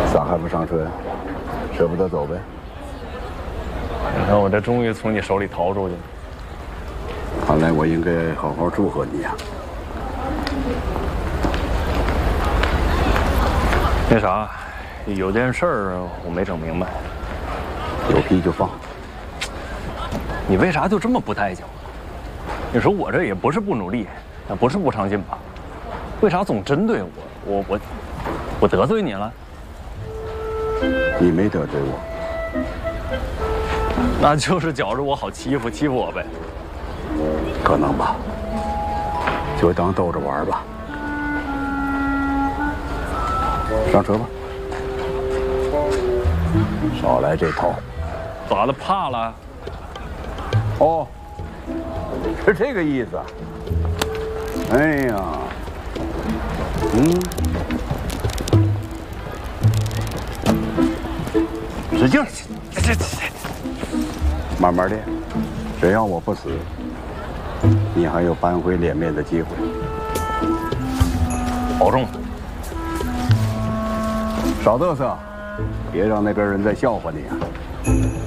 咋还不上车呀？舍不得走呗？ 你看我这终于从你手里逃出去了。 看来我应该好好祝贺你呀。 那啥，有件事儿我没整明白。 有屁就放。 你为啥就这么不待见我？你说我这也不是不努力，也不是不上进吧？为啥总针对我？我得罪你了？ 你没得罪我， 那就是觉着我好欺负，欺负我呗。 可能吧，就当逗着玩吧。上车吧，少来这套。 咋了？怕了？ 哦，是这个意思啊。哎呀，使劲儿，慢慢练，只要我不死，你还有扳回脸面的机会。 保重。 少嘚瑟，别让那边人再笑话你啊！